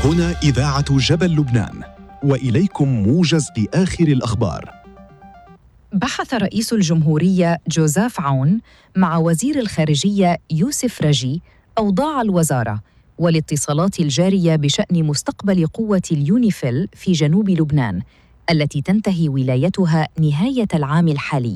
هنا إذاعة جبل لبنان، وإليكم موجز لآخر الأخبار. بحث رئيس الجمهورية جوزيف عون مع وزير الخارجية يوسف رجي أوضاع الوزارة والاتصالات الجارية بشأن مستقبل قوة اليونيفيل في جنوب لبنان التي تنتهي ولايتها نهاية العام الحالي.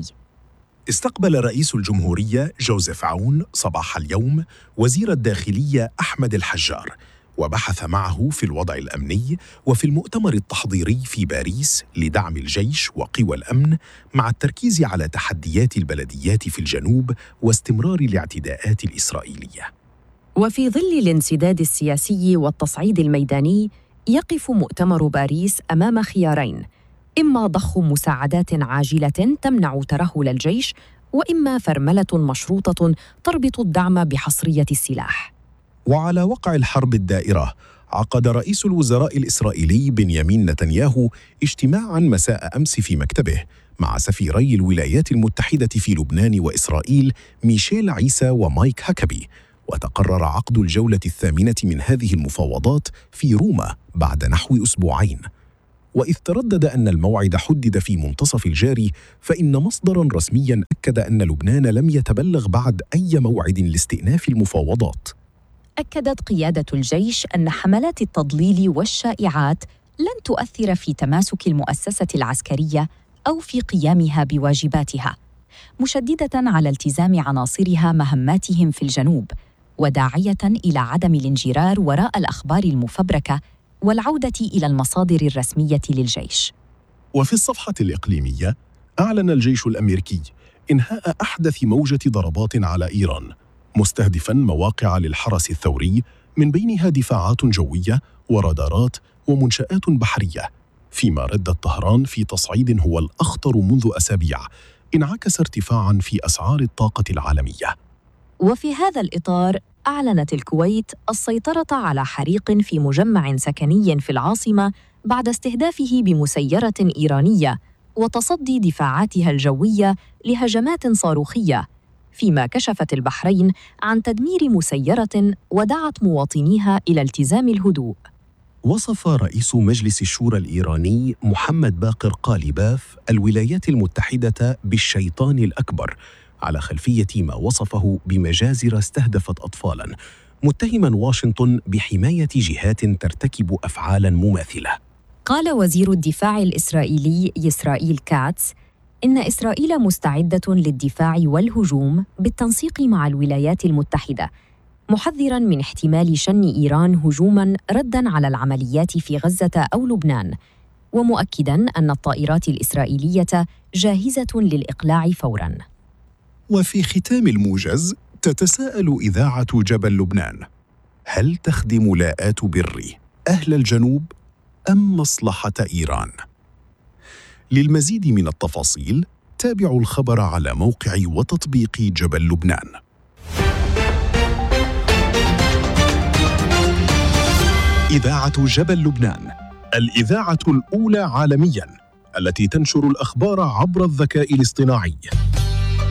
استقبل رئيس الجمهورية جوزيف عون صباح اليوم وزير الداخلية أحمد الحجار، وبحث معه في الوضع الأمني وفي المؤتمر التحضيري في باريس لدعم الجيش وقوى الأمن، مع التركيز على تحديات البلديات في الجنوب واستمرار الاعتداءات الإسرائيلية. وفي ظل الانسداد السياسي والتصعيد الميداني، يقف مؤتمر باريس أمام خيارين: إما ضخ مساعدات عاجلة تمنع ترهل الجيش، وإما فرملة مشروطة تربط الدعم بحصرية السلاح. وعلى وقع الحرب الدائرة، عقد رئيس الوزراء الإسرائيلي بنيامين نتنياهو اجتماعاً مساء أمس في مكتبه مع سفيري الولايات المتحدة في لبنان وإسرائيل ميشيل عيسى ومايك هاكابي، وتقرر عقد الجولة الثامنة من هذه المفاوضات في روما بعد نحو أسبوعين. وإذ تردد أن الموعد حدد في منتصف الجاري، فإن مصدراً رسمياً أكد أن لبنان لم يتبلغ بعد أي موعد لاستئناف المفاوضات. أكدت قيادة الجيش أن حملات التضليل والشائعات لن تؤثر في تماسك المؤسسة العسكرية أو في قيامها بواجباتها، مشددة على التزام عناصرها مهماتهم في الجنوب، وداعية إلى عدم الانجرار وراء الأخبار المفبركة والعودة إلى المصادر الرسمية للجيش. وفي الصفحة الإقليمية، أعلن الجيش الأمريكي إنهاء أحدث موجة ضربات على إيران، مستهدفاً مواقع للحرس الثوري من بينها دفاعات جوية ورادارات ومنشآت بحرية، فيما ردت طهران في تصعيد هو الأخطر منذ أسابيع انعكس ارتفاعاً في أسعار الطاقة العالمية. وفي هذا الإطار، أعلنت الكويت السيطرة على حريق في مجمع سكني في العاصمة بعد استهدافه بمسيرة إيرانية وتصدي دفاعاتها الجوية لهجمات صاروخية، فيما كشفت البحرين عن تدمير مسيرة ودعت مواطنيها إلى التزام الهدوء. وصف رئيس مجلس الشورى الإيراني محمد باقر قالباف الولايات المتحدة بالشيطان الأكبر على خلفية ما وصفه بمجازر استهدفت أطفالاً، متهماً واشنطن بحماية جهات ترتكب أفعالاً مماثلة. قال وزير الدفاع الإسرائيلي إسرائيل كاتس إن إسرائيل مستعدة للدفاع والهجوم بالتنسيق مع الولايات المتحدة، محذراً من احتمال شن إيران هجوماً رداً على العمليات في غزة أو لبنان، ومؤكداً أن الطائرات الإسرائيلية جاهزة للإقلاع فوراً. وفي ختام الموجز، تتساءل إذاعة جبل لبنان: هل تخدم لاءات بري أهل الجنوب أم مصلحة إيران؟ للمزيد من التفاصيل تابعوا الخبر على موقع وتطبيق جبل لبنان. إذاعة جبل لبنان، الإذاعة الأولى عالمياً التي تنشر الأخبار عبر الذكاء الاصطناعي.